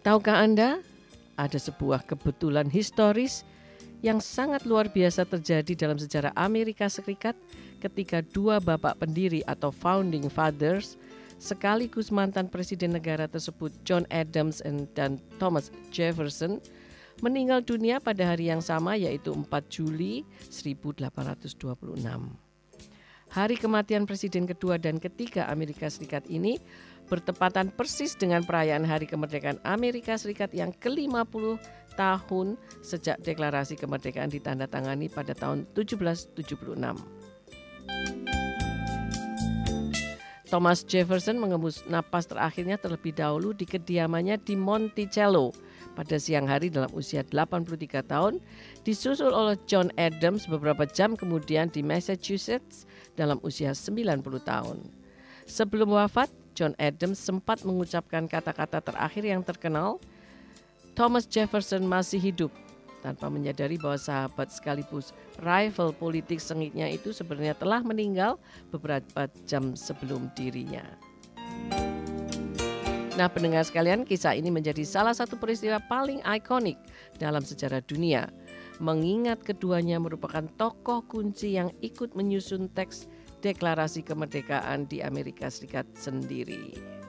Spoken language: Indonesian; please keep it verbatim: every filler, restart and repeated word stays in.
Tahukah Anda, ada sebuah kebetulan historis yang sangat luar biasa terjadi dalam sejarah Amerika Serikat ketika dua bapak pendiri atau founding fathers sekaligus mantan presiden negara tersebut, John Adams dan Thomas Jefferson, meninggal dunia pada hari yang sama, yaitu empat Juli seribu delapan ratus dua puluh enam. Hari kematian presiden kedua dan ketiga Amerika Serikat ini bertepatan persis dengan perayaan Hari Kemerdekaan Amerika Serikat yang ke lima puluh tahun sejak Deklarasi Kemerdekaan ditandatangani pada tahun tujuh belas tujuh puluh enam. Thomas Jefferson mengembus napas terakhirnya terlebih dahulu di kediamannya di Monticello pada siang hari dalam usia delapan puluh tiga tahun, disusul oleh John Adams beberapa jam kemudian di Massachusetts dalam usia sembilan puluh tahun. Sebelum wafat, John Adams sempat mengucapkan kata-kata terakhir yang terkenal, Thomas Jefferson masih hidup, tanpa menyadari bahwa sahabat sekaligus rival politik sengitnya itu sebenarnya telah meninggal beberapa jam sebelum dirinya. Nah, pendengar sekalian, kisah ini menjadi salah satu peristiwa paling ikonik dalam sejarah dunia, mengingat keduanya merupakan tokoh kunci yang ikut menyusun teks Deklarasi Kemerdekaan di Amerika Serikat sendiri.